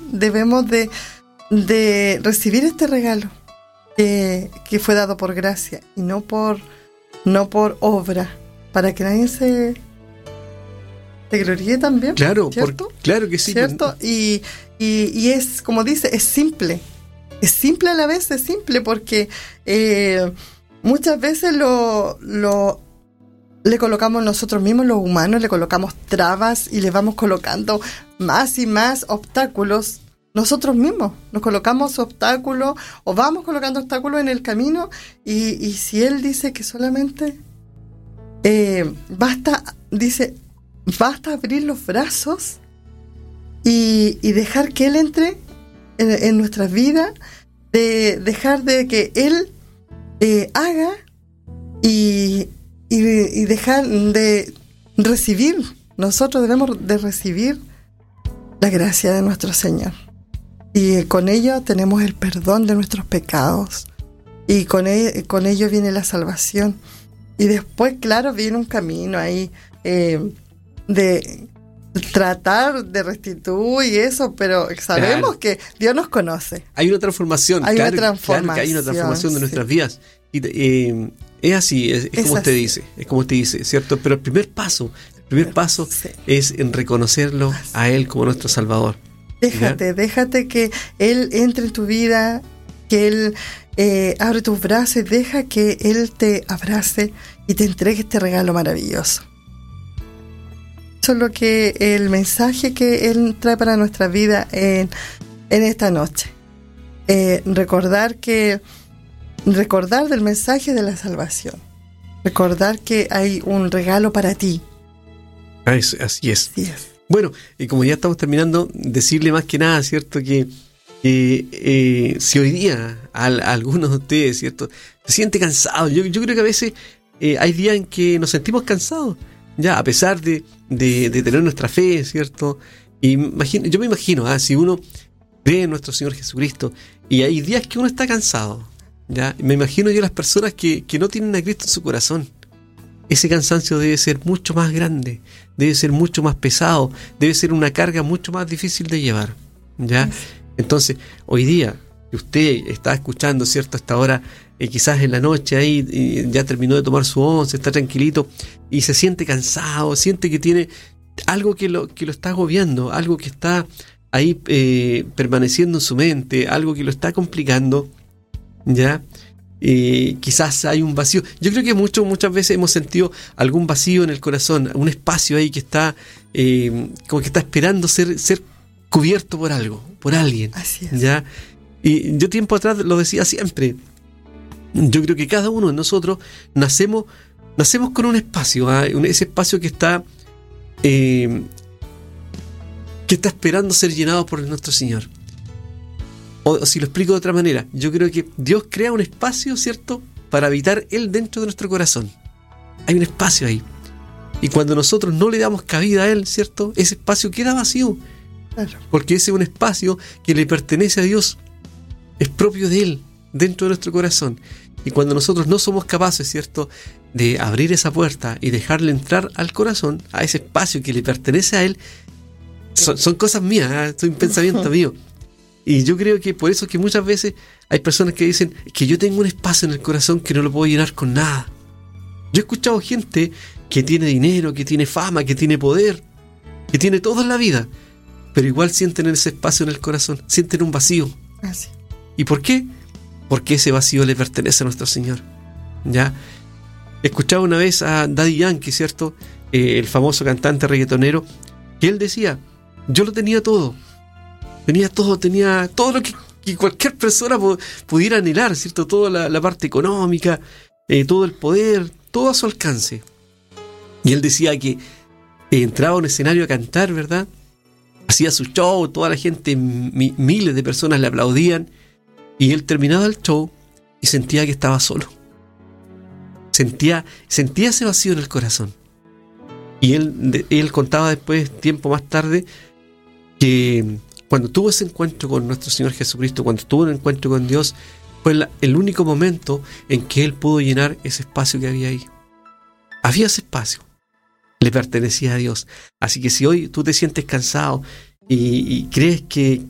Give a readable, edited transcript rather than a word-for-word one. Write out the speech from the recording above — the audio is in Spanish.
debemos de recibir este regalo que fue dado por gracia y no por obra, para que nadie se gloríe también. Claro, ¿cierto? Claro que sí. ¿Cierto? Y es, como dice, es simple. Es simple a la vez, es simple porque muchas veces le colocamos nosotros mismos, los humanos, le colocamos trabas y le vamos colocando más y más obstáculos. Nosotros mismos nos colocamos obstáculos o vamos colocando obstáculos en el camino y si Él dice que solamente basta abrir los brazos y dejar que Él entre en nuestras vidas, dejar de que Él haga y dejar de recibir. Nosotros debemos de recibir la gracia de nuestro Señor. Y con ello tenemos el perdón de nuestros pecados. Y con ello viene la salvación. Y después, claro, viene un camino ahí de tratar de restituir y eso, pero sabemos que Dios nos conoce. Hay una transformación. Claro que hay una transformación de nuestras vidas. Y es así, es como usted dice, es como usted dice, ¿cierto? Pero el primer paso es en reconocerlo a Él como nuestro Salvador. Déjate que Él entre en tu vida, que Él abre tus brazos y deja que Él te abrace y te entregue este regalo maravilloso. Eso es lo que el mensaje que Él trae para nuestra vida en esta noche. Recordar del mensaje de la salvación. Recordar que hay un regalo para ti. Así es. Bueno, y como ya estamos terminando, decirle más que nada, ¿cierto? Que si hoy día a algunos de ustedes, ¿cierto?, se siente cansado. Yo creo que a veces hay días en que nos sentimos cansados, ya, a pesar de tener nuestra fe, ¿cierto? Y yo me imagino, si uno cree en nuestro Señor Jesucristo y hay días que uno está cansado, ya, me imagino yo las personas que no tienen a Cristo en su corazón. Ese cansancio debe ser mucho más grande, debe ser mucho más pesado, debe ser una carga mucho más difícil de llevar, ¿ya? Entonces, hoy día, que usted está escuchando, ¿cierto?, hasta ahora, quizás en la noche ahí, ya terminó de tomar su once, está tranquilito, y se siente cansado, siente que tiene algo que lo está agobiando, algo que está ahí permaneciendo en su mente, algo que lo está complicando, ¿ya? Quizás hay un vacío. Yo creo que muchas veces hemos sentido algún vacío en el corazón, un espacio ahí que está como que está esperando ser cubierto por algo, por alguien. Así es. ¿Ya? Y yo tiempo atrás lo decía siempre. Yo creo que cada uno de nosotros nacemos con un espacio, ese espacio que está esperando ser llenado por nuestro Señor. O si lo explico de otra manera, yo creo que Dios crea un espacio, ¿cierto?, para habitar Él dentro de nuestro corazón. Hay un espacio ahí. Y cuando nosotros no le damos cabida a Él, ¿cierto?, ese espacio queda vacío. Claro. Porque ese es un espacio que le pertenece a Dios. Es propio de Él, dentro de nuestro corazón. Y cuando nosotros no somos capaces, ¿cierto?, de abrir esa puerta y dejarle entrar al corazón, a ese espacio que le pertenece a Él, son cosas mías, es un pensamiento mío. Y yo creo que por eso que muchas veces hay personas que dicen que yo tengo un espacio en el corazón que no lo puedo llenar con nada. Yo he escuchado gente que tiene dinero, que tiene fama, que tiene poder, que tiene todo en la vida, pero igual sienten ese espacio en el corazón, sienten un vacío. Así. ¿Y por qué? Porque ese vacío le pertenece a nuestro Señor. ¿Ya? Escuchaba una vez a Daddy Yankee, ¿cierto?, el famoso cantante reggaetonero, que él decía: yo lo tenía todo. Tenía todo lo que cualquier persona pudiera anhelar, ¿cierto? Toda la parte económica, todo el poder, todo a su alcance. Y él decía que entraba a un escenario a cantar, ¿verdad? Hacía su show, toda la gente, miles de personas le aplaudían, y él terminaba el show y sentía que estaba solo. Sentía ese vacío en el corazón. Y él contaba después, tiempo más tarde, que cuando tuvo ese encuentro con nuestro Señor Jesucristo, cuando tuvo un encuentro con Dios, fue el único momento en que él pudo llenar ese espacio que había ahí. Había ese espacio, le pertenecía a Dios. Así que si hoy tú te sientes cansado y crees que